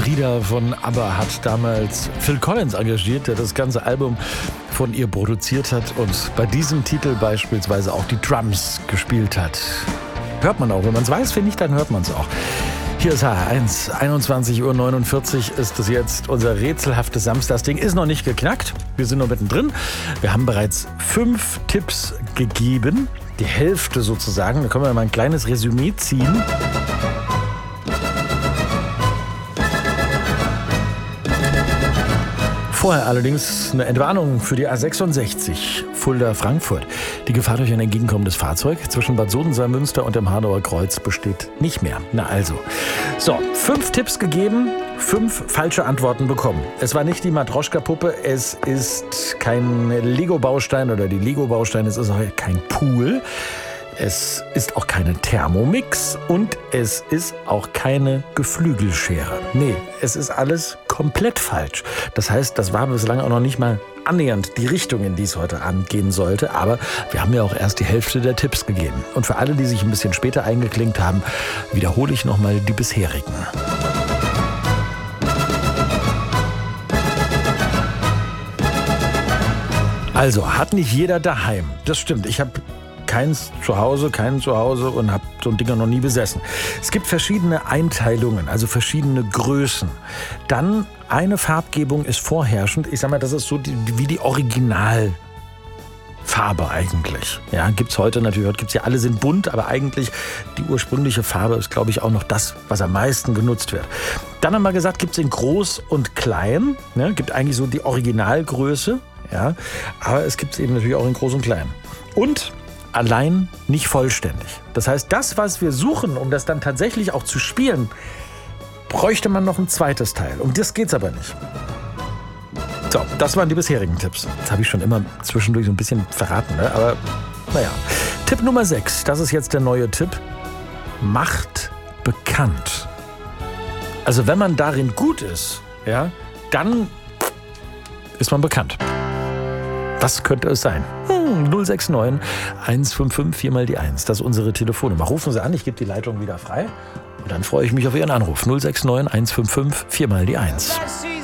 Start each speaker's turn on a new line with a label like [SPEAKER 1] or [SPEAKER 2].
[SPEAKER 1] Frieda von ABBA hat damals Phil Collins engagiert, der das ganze Album von ihr produziert hat und bei diesem Titel beispielsweise auch die Drums gespielt hat. Hört man auch. Wenn man es weiß, finde ich, dann hört man es auch. Hier ist H1, 21:49 Uhr ist es jetzt. Unser rätselhaftes Samstagsding ist noch nicht geknackt. Wir sind noch mittendrin. Wir haben bereits 5 Tipps gegeben. Die Hälfte sozusagen. Da können wir mal ein kleines Resümee ziehen. Vorher allerdings eine Entwarnung für die A66 Fulda-Frankfurt. Die Gefahr durch ein entgegenkommendes Fahrzeug zwischen Bad Sodensalm-Münster und dem Hanauer Kreuz besteht nicht mehr. Na also. So, 5 Tipps gegeben, 5 falsche Antworten bekommen. Es war nicht die Matroschka-Puppe, es ist kein Lego-Baustein oder die Lego-Bausteine, es ist auch kein Pool. Es ist auch keine Thermomix und es ist auch keine Geflügelschere. Nee, es ist alles komplett falsch. Das heißt, das war bislang auch noch nicht mal annähernd die Richtung, in die es heute angehen sollte. Aber wir haben ja auch erst die Hälfte der Tipps gegeben. Und für alle, die sich ein bisschen später eingeklinkt haben, wiederhole ich nochmal die bisherigen. Also, hat nicht jeder daheim. Das stimmt, ich habe keinen zu Hause und habe so ein Ding noch nie besessen. Es gibt verschiedene Einteilungen, also verschiedene Größen. Dann eine Farbgebung ist vorherrschend. Ich sag mal, das ist so wie die Originalfarbe eigentlich. Ja, gibt's heute natürlich, heute gibt's ja, alle sind bunt, aber eigentlich die ursprüngliche Farbe ist, glaube ich, auch noch das, was am meisten genutzt wird. Dann haben wir gesagt, gibt's in groß und klein. Ne? Gibt eigentlich so die Originalgröße. Ja, aber es gibt es eben natürlich auch in groß und klein. Und allein nicht vollständig. Das heißt, das, was wir suchen, um das dann tatsächlich auch zu spielen, bräuchte man noch ein zweites Teil. Um das geht's aber nicht. So, das waren die bisherigen Tipps. Das habe ich schon immer zwischendurch so ein bisschen verraten, ne? Aber naja. Tipp Nummer 6, das ist jetzt der neue Tipp. Macht bekannt. Also wenn man darin gut ist, ja, dann ist man bekannt. Was könnte es sein? 069 155 4 mal die 1. Das ist unsere Telefonnummer. Rufen Sie an, ich gebe die Leitung wieder frei. Und dann freue ich mich auf Ihren Anruf. 069 155 4 mal die 1.